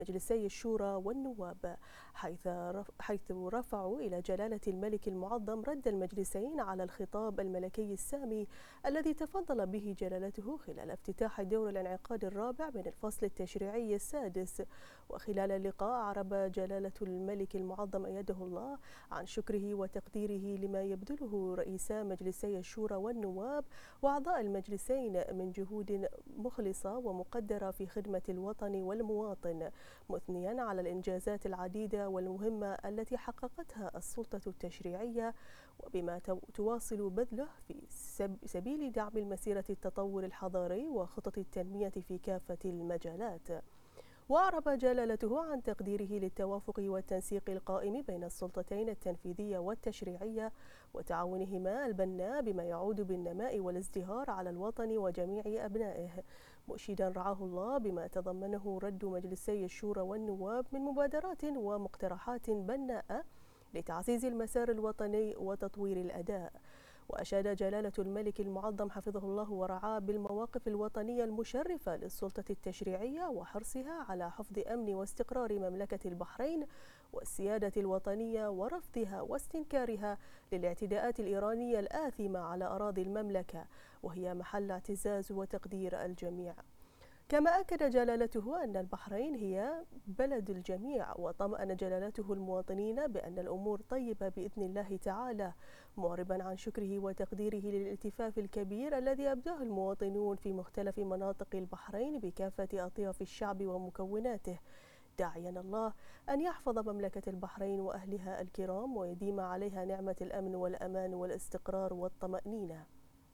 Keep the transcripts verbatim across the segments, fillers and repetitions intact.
مجلسي الشورى والنواب، حيث رف- حيث رفعوا إلى جلالة الملك المعظم رد المجلسين على الخطاب الملكي السامي الذي تفضل به جلالته خلال افتتاح دور الانعقاد الرابع من الفصل التشريعي السادس. وخلال اللقاء أعرب جلالة الملك المعظم أيده الله عن شكره وتقديره لما يبذله رئيسا مجلسي الشورى والنواب وأعضاء المجلسين من جهود مخلصة ومقدرة في خدمة الوطن والمواطن، مثنيا على الإنجازات العديدة والمهمة التي حققتها السلطة التشريعية وبما تواصل بذله في سبيل دعم المسيرة التطور الحضاري وخطط التنمية في كافة المجالات. وأعرب جلالته عن تقديره للتوافق والتنسيق القائم بين السلطتين التنفيذية والتشريعية وتعاونهما البناء بما يعود بالنماء والازدهار على الوطن وجميع أبنائه، مؤشدا رعاه الله بما تضمنه رد مجلسي الشورى والنواب من مبادرات ومقترحات بناءة لتعزيز المسار الوطني وتطوير الأداء. وأشاد جلالة الملك المعظم حفظه الله ورعاه بالمواقف الوطنية المشرفة للسلطة التشريعية وحرصها على حفظ أمن واستقرار مملكة البحرين والسيادة الوطنية ورفضها واستنكارها للاعتداءات الإيرانية الآثمة على أراضي المملكة، وهي محل اعتزاز وتقدير الجميع. كما أكد جلالته أن البحرين هي بلد الجميع، وطمأن جلالته المواطنين بأن الأمور طيبة بإذن الله تعالى، معربا عن شكره وتقديره للالتفاف الكبير الذي أبداه المواطنون في مختلف مناطق البحرين بكافة أطياف الشعب ومكوناته، داعيا الله أن يحفظ مملكة البحرين وأهلها الكرام ويديم عليها نعمة الأمن والأمان والاستقرار والطمأنينة.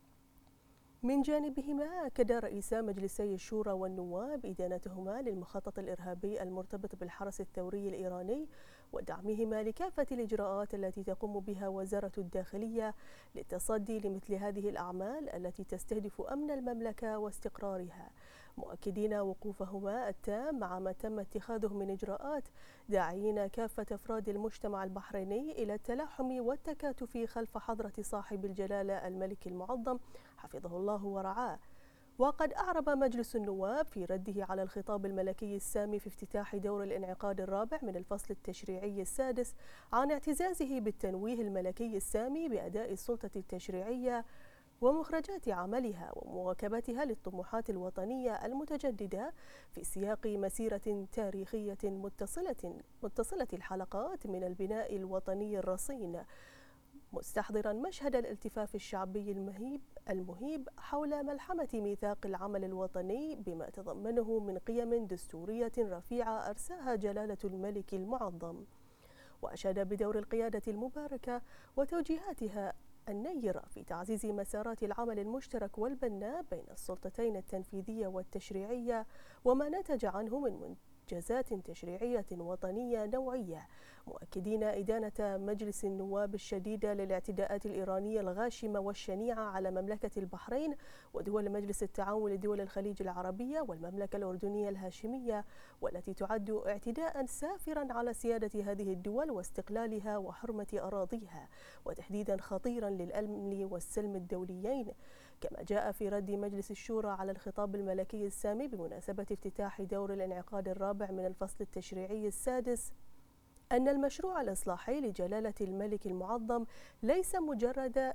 من جانبهما أكد رئيسا مجلسي الشورى والنواب إدانتهما للمخطط الإرهابي المرتبط بالحرس الثوري الإيراني ودعمهما لكافة الإجراءات التي تقوم بها وزارة الداخلية للتصدي لمثل هذه الأعمال التي تستهدف أمن المملكة واستقرارها، مؤكدين وقوفهما التام مع ما تم اتخاذه من إجراءات، داعين كافة أفراد المجتمع البحريني إلى التلاحم والتكاتف خلف حضرة صاحب الجلالة الملك المعظم حفظه الله ورعاه. وقد أعرب مجلس النواب في رده على الخطاب الملكي السامي في افتتاح دور الانعقاد الرابع من الفصل التشريعي السادس عن اعتزازه بالتنويه الملكي السامي بأداء السلطة التشريعية ومخرجات عملها ومواكبتها للطموحات الوطنية المتجددة في سياق مسيرة تاريخية متصلة متصلة الحلقات من البناء الوطني الرصين، مستحضرا مشهد الالتفاف الشعبي المهيب المهيب حول ملحمة ميثاق العمل الوطني بما تضمنه من قيم دستورية رفيعة أرساها جلالة الملك المعظم. وأشاد بدور القيادة المباركة وتوجيهاتها النيرة في تعزيز مسارات العمل المشترك والبناء بين السلطتين التنفيذية والتشريعية وما نتج عنه من إنجازات تشريعية وطنية نوعية، مؤكدين إدانة مجلس النواب الشديدة للاعتداءات الإيرانية الغاشمة والشنيعة على مملكة البحرين ودول مجلس التعاون لدول الخليج العربية والمملكة الأردنية الهاشمية، والتي تعد اعتداء سافرا على سيادة هذه الدول واستقلالها وحرمة أراضيها، وتهديدا خطيرا للأمن والسلم الدوليين. كما جاء في رد مجلس الشورى على الخطاب الملكي السامي بمناسبة افتتاح دور الانعقاد الرابع من الفصل التشريعي السادس أن المشروع الإصلاحي لجلالة الملك المعظم ليس مجرد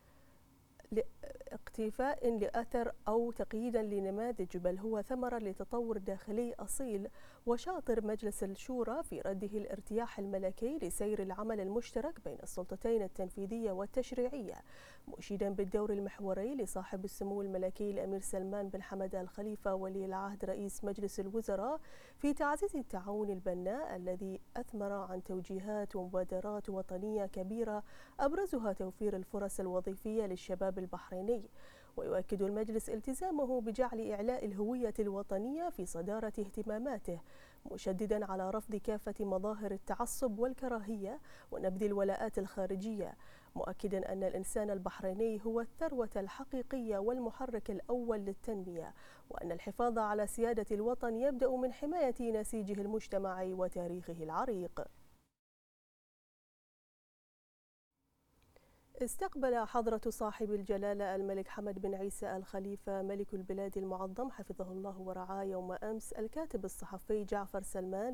اقتفاء لأثر أو تقييدا لنماذج، بل هو ثمرة لتطور داخلي أصيل. وشاطر مجلس الشورى في رده الارتياح الملكي لسير العمل المشترك بين السلطتين التنفيذية والتشريعية، مشيدا بالدور المحوري لصاحب السمو الملكي الأمير سلمان بن حمد آل خليفة ولي العهد رئيس مجلس الوزراء في تعزيز التعاون البناء الذي أثمر عن توجيهات ومبادرات وطنية كبيرة أبرزها توفير الفرص الوظيفية للشباب البحريني. ويؤكد المجلس التزامه بجعل إعلاء الهوية الوطنية في صدارة اهتماماته، مشددا على رفض كافة مظاهر التعصب والكراهية ونبذ الولاءات الخارجية، مؤكدا أن الإنسان البحريني هو الثروة الحقيقية والمحرك الأول للتنمية، وأن الحفاظ على سيادة الوطن يبدأ من حماية نسيجه المجتمعي وتاريخه العريق. استقبل حضرة صاحب الجلالة الملك حمد بن عيسى آل خليفة ملك البلاد المعظم حفظه الله ورعاه يوم أمس الكاتب الصحفي جعفر سلمان